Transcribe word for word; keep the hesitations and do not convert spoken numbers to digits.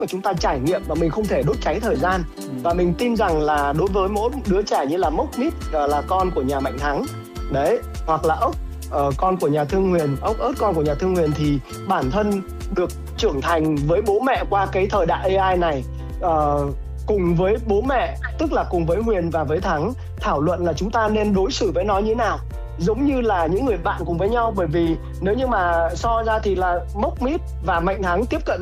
mà chúng ta trải nghiệm và mình không thể đốt cháy thời gian. Ừ. Và mình tin rằng là đối với mỗi đứa trẻ như là Mốc Mít là con của nhà Mạnh Thắng đấy, hoặc là Ốc uh, con của nhà Thương Huyền, Ốc ớt con của nhà Thương Huyền, thì bản thân được trưởng thành với bố mẹ qua cái thời đại a i này, uh, cùng với bố mẹ, tức là cùng với Huyền và với Thắng, thảo luận là chúng ta nên đối xử với nó như thế nào, giống như là những người bạn cùng với nhau. Bởi vì nếu như mà so ra thì là Mốc Mít và Mạnh Thắng tiếp cận